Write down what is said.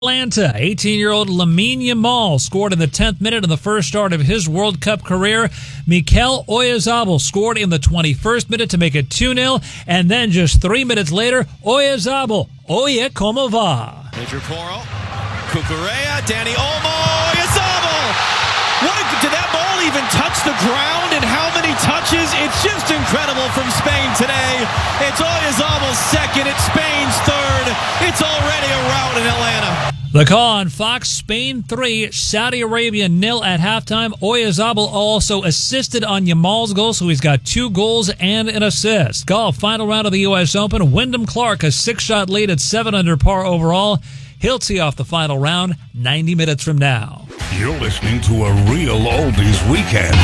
Atlanta, 18-year-old Lamine Yamal scored in the 10th minute in the first start of his World Cup career. Mikel Oyarzabal scored in the 21st minute to make it 2-0, and then just 3 minutes later, Oyarzabal, oye como va. Major Poro, Cucurella, Dani Olmo, Oyarzabal! Did that ball even touch the ground, and how many touches? It's just incredible from Spain today. It's Oyarzabal's second, it's Spain's third. It's already a rout in Atlanta. The call on Fox, Spain 3, Saudi Arabia 0 at halftime. Oyarzabal also assisted on Yamal's goal, so he's got 2 goals and an assist. Golf, final round of the U.S. Open. Wyndham Clark, a 6-shot lead at 7 under par overall. He'll tee off the final round 90 minutes from now. You're listening to a real oldies weekend.